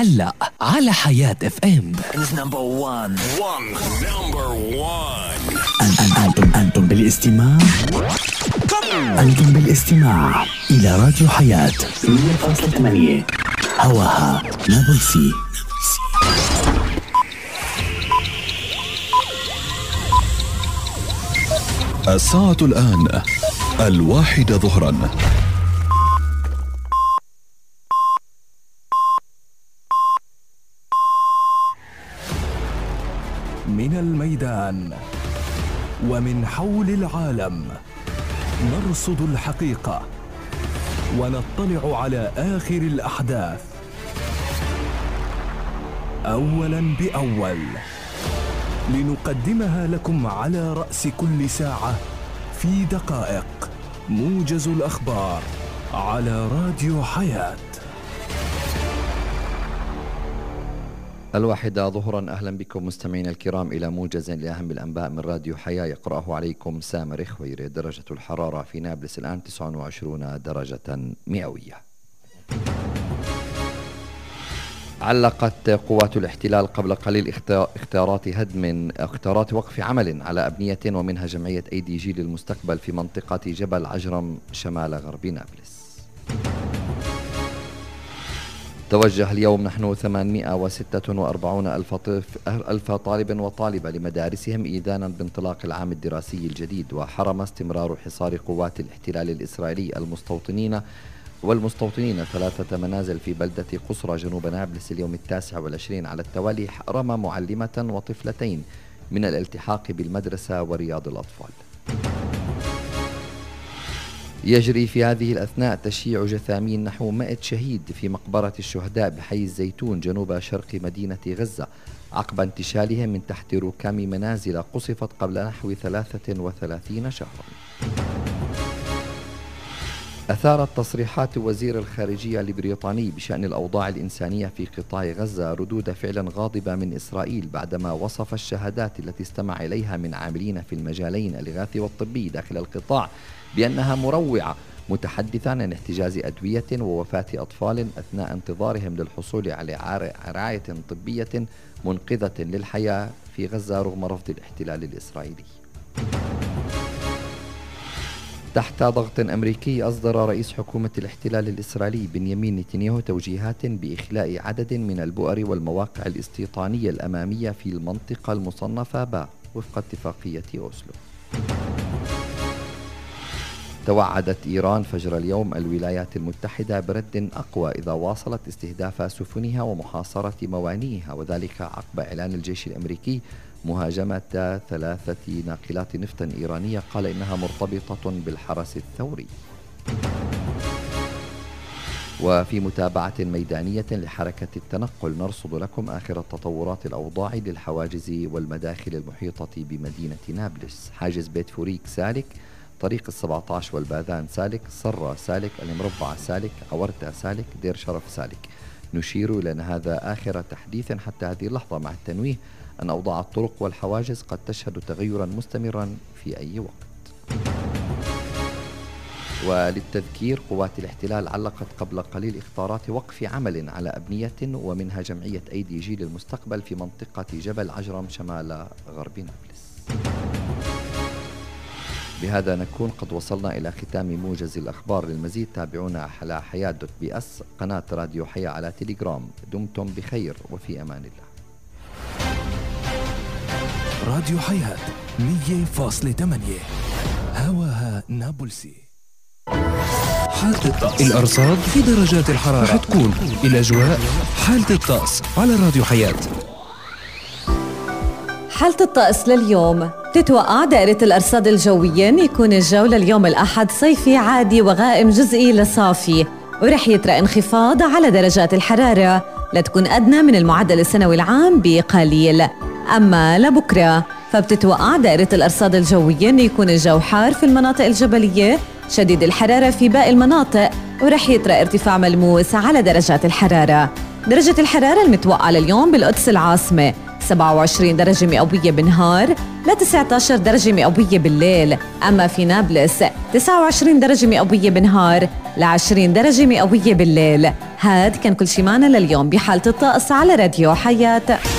هلأ على حياة اف ام. أنتم بالاستماع إلى راديو حياة 100.8 هواها نابلسي. الساعة الآن 1:00 ظهرا. من الميدان ومن حول العالم نرصد الحقيقة ونطلع على آخر الأحداث أولاً بأول، لنقدمها لكم على رأس كل ساعة في دقائق. موجز الأخبار على راديو حياة. 1:00 ظهرا. أهلا بكم مستمعين الكرام إلى موجز لأهم الأنباء من راديو حياة، يقرأه عليكم سامر خويري. درجة الحرارة في نابلس الآن 29 درجة مئوية. علقت قوات الاحتلال قبل قليل اختيارات وقف عمل على أبنية ومنها جمعية ADG للمستقبل في منطقة جبل عجرم شمال غرب نابلس. توجه اليوم نحن 846 ألف طالب وطالبة لمدارسهم إيذانا بانطلاق العام الدراسي الجديد، وحرم استمرار حصار قوات الاحتلال الإسرائيلي والمستوطنين 3 منازل في بلدة قصرى جنوب نابلس اليوم 29 على التوالي، حرم معلمة وطفلتين من الالتحاق بالمدرسة ورياض الأطفال. يجري في هذه الأثناء تشييع جثامين نحو 100 شهيد في مقبرة الشهداء بحي الزيتون جنوب شرق مدينة غزة، عقب انتشالهم من تحت ركام منازل قصفت قبل نحو 33 شهرا. أثارت تصريحات وزير الخارجية البريطاني بشأن الأوضاع الإنسانية في قطاع غزة ردود فعل غاضبة من إسرائيل بعدما وصف الشهادات التي استمع إليها من عاملين في المجالين الإغاثي والطبي داخل القطاع بأنها مروعة، متحدثا عن احتجاز أدوية ووفاة أطفال أثناء انتظارهم للحصول على رعاية طبية منقذة للحياة في غزة رغم رفض الاحتلال الإسرائيلي. تحت ضغط أمريكي أصدر رئيس حكومة الاحتلال الإسرائيلي بنيامين نتنياهو توجيهات بإخلاء عدد من البؤر والمواقع الاستيطانية الأمامية في المنطقة المصنفة باء وفق اتفاقية أوسلو. توعدت إيران فجر اليوم الولايات المتحدة برد أقوى إذا واصلت استهداف سفنها ومحاصرة موانئها، وذلك عقب إعلان الجيش الأمريكي مهاجمة 3 ناقلات نفط إيرانية قال إنها مرتبطة بالحرس الثوري. وفي متابعة ميدانية لحركة التنقل نرصد لكم آخر التطورات الأوضاع للحواجز والمداخل المحيطة بمدينة نابلس. حاجز بيت فوريك سالك، طريق 17 والباذان سالك، صرة سالك، المربع سالك، عورتة سالك، دير شرف سالك. نشير إلى أن هذا آخر تحديث حتى هذه اللحظة، مع التنويه أن أوضاع الطرق والحواجز قد تشهد تغيرا مستمرا في أي وقت. وللتذكير قوات الاحتلال علقت قبل قليل اختيارات وقف عمل على أبنية ومنها جمعية ADG للمستقبل في منطقة جبل عجرم شمال غرب نابلس. بهذا نكون قد وصلنا إلى ختام موجز الأخبار. للمزيد تابعونا على حياة.بي اس، قناة راديو حياة على تيليجرام. دمتم بخير وفي أمان الله. راديو حياة 100.8 هواها نابلسي. حالة الطقس، الأرصاد في درجات الحرارة حتكون الأجواء. حالة الطقس على راديو حياة. حالة الطقس لليوم تتوقع دائرة الأرصاد الجوية يكون الجو لليوم الأحد صيفي عادي وغائم جزئي لصافي، ورح يطرأ انخفاض على درجات الحرارة لتكون أدنى من المعدل السنوي العام بقليل. أما لبكرة فبتتوقع دائرة الأرصاد الجوية يكون الجو حار في المناطق الجبلية، شديد الحرارة في باقي المناطق، ورح يطرأ ارتفاع ملموس على درجات الحرارة. درجة الحرارة المتوقعة لليوم بالقدس العاصمة 27 درجة مئوية بالنهار ل 19 درجة مئوية بالليل. أما في نابلس 29 درجة مئوية بالنهار ل20 درجة مئوية بالليل. هاد كان كل شي معنا لليوم بحالة الطقس على راديو حياة.